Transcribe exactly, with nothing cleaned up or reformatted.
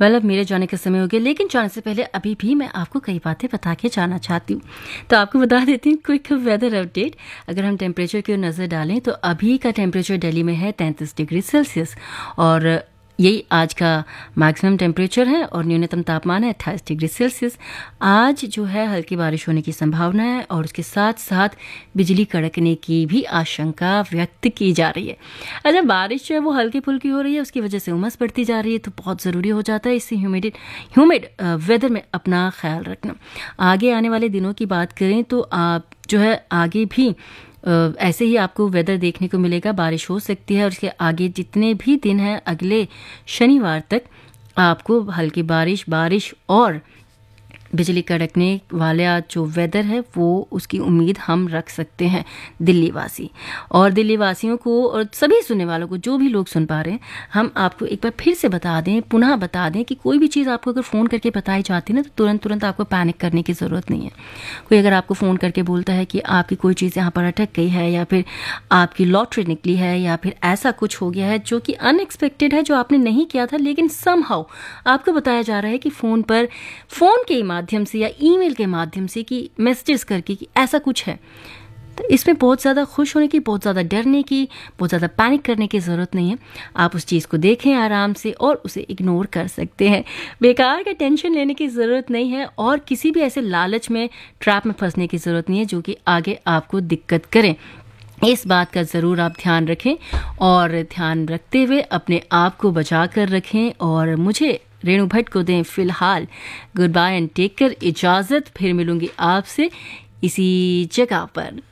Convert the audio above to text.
Well अब मेरे जाने का समय हो गया, लेकिन जाने से पहले अभी भी मैं आपको कई बातें बता के जाना चाहती हूँ। तो आपको बता देती हूँ क्विक वेदर अपडेट। अगर हम टेम्परेचर की ओर नज़र डालें तो अभी का टेम्परेचर दिल्ली में है तैंतीस डिग्री सेल्सियस और यही आज का मैक्सिमम टेम्परेचर है और न्यूनतम तापमान है अट्ठाईस डिग्री सेल्सियस। आज जो है हल्की बारिश होने की संभावना है और उसके साथ साथ बिजली कड़कने की भी आशंका व्यक्त की जा रही है। अच्छा, बारिश जो है वो हल्की फुल्की हो रही है, उसकी वजह से उमस बढ़ती जा रही है, तो बहुत ज़रूरी हो जाता है इससे ह्यूमिड ह्यूमिड वेदर में अपना ख्याल रखना। आगे आने वाले दिनों की बात करें तो आप जो है आगे भी Uh, ऐसे ही आपको वेदर देखने को मिलेगा, बारिश हो सकती है और इसके आगे जितने भी दिन हैं अगले शनिवार तक आपको हल्की बारिश बारिश और बिजली कड़कने वाला जो वेदर है वो उसकी उम्मीद हम रख सकते हैं दिल्ली वासी। और दिल्ली वासियों को और सभी सुनने वालों को, जो भी लोग सुन पा रहे हैं, हम आपको एक बार फिर से बता दें, पुनः बता दें कि कोई भी चीज़ आपको अगर फ़ोन करके बताई जाती है ना तो तुरंत तुरंत आपको पैनिक करने की ज़रूरत नहीं है। कोई अगर आपको फ़ोन करके बोलता है कि आपकी कोई चीज़ यहाँ पर अटक गई है या फिर आपकी लॉटरी निकली है या फिर ऐसा कुछ हो गया है जो कि अनएक्सपेक्टेड है, जो आपने नहीं किया था, लेकिन समहाउ आपको बताया जा रहा है कि फ़ोन पर फ़ोन के माध्यम से या ईमेल के माध्यम से कि मैसेजेस करके कि ऐसा कुछ है, तो इसमें बहुत ज़्यादा खुश होने की, बहुत ज़्यादा डरने की, बहुत ज़्यादा पैनिक करने की ज़रूरत नहीं है। आप उस चीज़ को देखें आराम से और उसे इग्नोर कर सकते हैं। बेकार का टेंशन लेने की ज़रूरत नहीं है और किसी भी ऐसे लालच में, ट्रैप में फंसने की ज़रूरत नहीं है जो कि आगे आपको दिक्कत करे। इस बात का ज़रूर आप ध्यान रखें और ध्यान रखते हुए अपने आप को बचा कर रखें। और मुझे रेणु भट्ट को दें फिलहाल good bye and take care इजाज़त। फिर मिलूंगी आपसे इसी जगह पर।